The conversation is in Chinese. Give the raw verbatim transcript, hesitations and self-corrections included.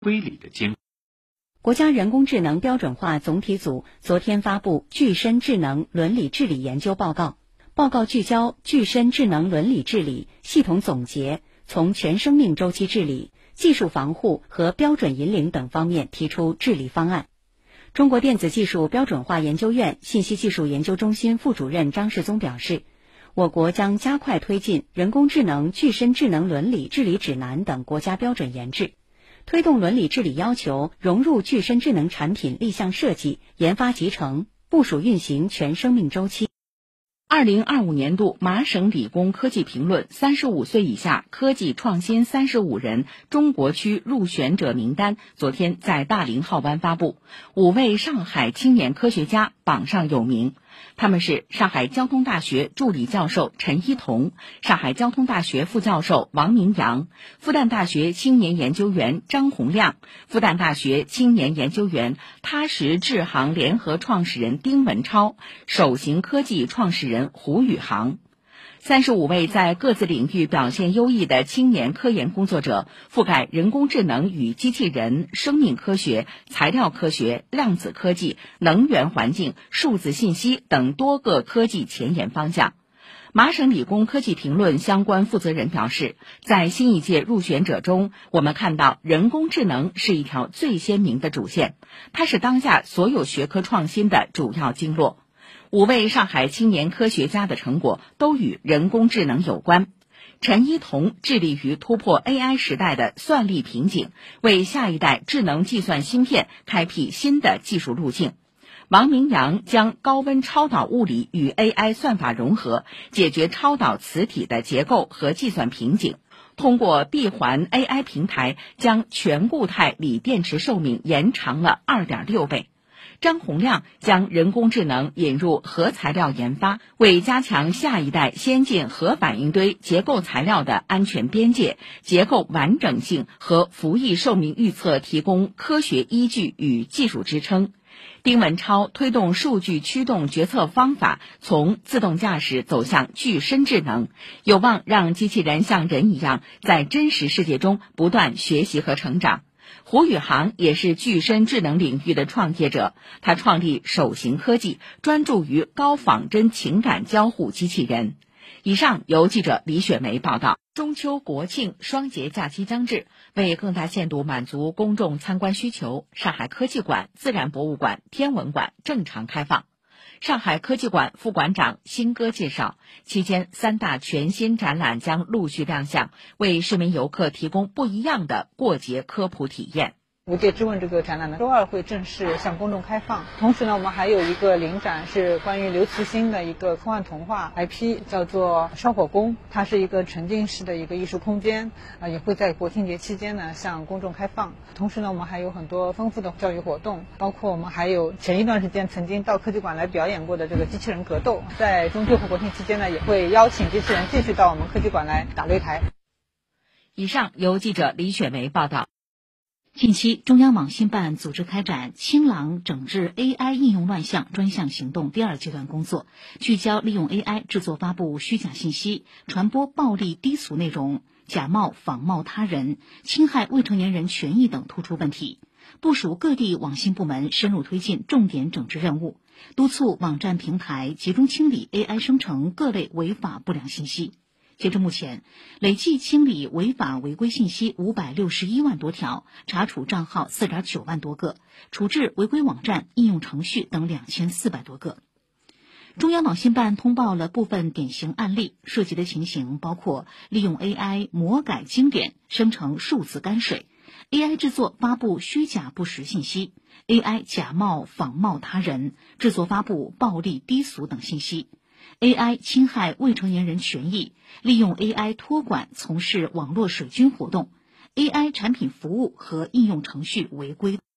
规理的监。 国家人工智能标准化总体组昨天发布具身智能伦理治理研究报告，报告聚焦具身智能伦理治理系统总结，从全生命周期治理、技术防护和标准引领等方面提出治理方案。中国电子技术标准化研究院信息技术研究中心副主任张世宗表示，我国将加快推进人工智能具身智能伦理治理指南等国家标准研制，推动伦理治理要求融入具身智能产品立项设计、研发集成、部署运行全生命周期。 二零二五年度麻省理工科技评论三十五岁以下科技创新三十五人中国区入选者名单昨天在大林浩湾发布，五位上海青年科学家榜上有名。他们是上海交通大学助理教授陈一彤、上海交通大学副教授王明阳、复旦大学青年研究员张洪亮、复旦大学青年研究员踏实智行联合创始人丁文超、首行科技创始人胡宇航。三十五位在各自领域表现优异的青年科研工作者，覆盖人工智能与机器人、生命科学、材料科学、量子科技、能源环境、数字信息等多个科技前沿方向。麻省理工科技评论相关负责人表示，在新一届入选者中，我们看到人工智能是一条最鲜明的主线，它是当下所有学科创新的主要经络。五位上海青年科学家的成果都与人工智能有关。陈一彤致力于突破 A I 时代的算力瓶颈，为下一代智能计算芯片开辟新的技术路径。王明阳将高温超导物理与 A I 算法融合，解决超导磁体的结构和计算瓶颈。通过闭环 A I 平台，将全固态锂电池寿命延长了 二点六倍。张洪亮将人工智能引入核材料研发，为加强下一代先进核反应堆结构材料的安全边界、结构完整性和服役寿命预测提供科学依据与技术支撑。丁文超推动数据驱动决策方法从自动驾驶走向具身智能，有望让机器人像人一样在真实世界中不断学习和成长。胡宇航也是具身智能领域的创业者，他创立首行科技，专注于高仿真情感交互机器人。以上由记者李雪梅报道。中秋国庆双节假期将至，为更大限度满足公众参观需求，上海科技馆、自然博物馆、天文馆正常开放。上海科技馆副馆长辛歌介绍，期间三大全新展览将陆续亮相，为市民游客提供不一样的过节科普体验。 无界之问这个展览呢，周二会正式向公众开放。同时呢，我们还有一个临展是关于刘慈欣的一个科幻童话 I P， 叫做烧火宫，它是一个沉浸式的一个艺术空间，啊，也会在国庆节期间呢向公众开放。同时呢，我们还有很多丰富的教育活动，包括我们还有前一段时间曾经到科技馆来表演过的这个机器人格斗，在中秋和国庆期间呢，也会邀请机器人继续到我们科技馆来打擂台。 以上由记者李雪梅报道。 近期，中央网信办组织开展“清朗整治 A I 应用乱象”专项行动第二阶段工作，聚焦利用 A I 制作发布虚假信息、传播暴力低俗内容、假冒仿冒他人、侵害未成年人权益等突出问题，部署各地网信部门深入推进重点整治任务，督促网站平台集中清理 A I 生成各类违法不良信息。截至目前，累计清理违法违规信息五百六十一万多条，查处账号 四点九万多个，处置违规网站、应用程序等两千四百多个。中央网信办通报了部分典型案例，涉及的情形包括利用 A I 魔改经典生成数字泔水， A I 制作发布虚假不实信息， A I 假冒仿冒他人，制作发布暴力低俗等信息， A I 侵害未成年人权益，利用 A I 托管从事网络水军活动， A I 产品服务和应用程序违规。